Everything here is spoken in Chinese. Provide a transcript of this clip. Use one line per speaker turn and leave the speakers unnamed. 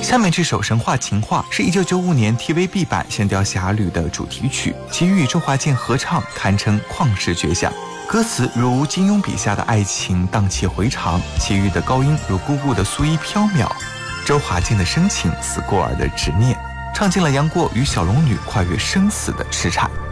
下面这首《神话情话》是1995年 TVB 版《神雕侠侣》的主题曲，其与周华健合唱堪称旷世绝响。歌词如金庸笔下的爱情荡气回肠，齐豫的高音如姑姑的素衣飘渺，周华健的深情似过儿的执念，唱尽了杨过与小龙女跨越生死的痴缠。